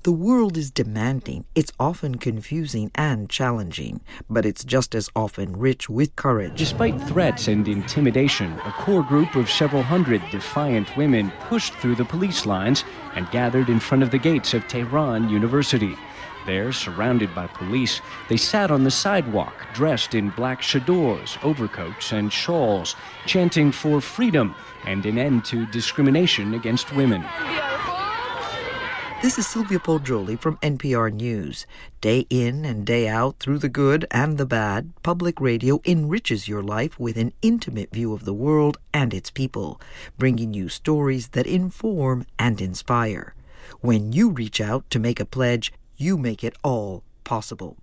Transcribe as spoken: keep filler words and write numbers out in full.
The world is demanding. It's often confusing and challenging, but it's just as often rich with courage. Despite threats and intimidation, a core group of several hundred defiant women pushed through the police lines and gathered in front of the gates of Tehran University. There, surrounded by police, they sat on the sidewalk, dressed in black chadors, overcoats, and shawls, chanting for freedom and an end to discrimination against women. This is Sylvia Poggioli from N P R News. Day in and day out, through the good and the bad, public radio enriches your life with an intimate view of the world and its people, bringing you stories that inform and inspire. When you reach out to make a pledge, you make it all possible.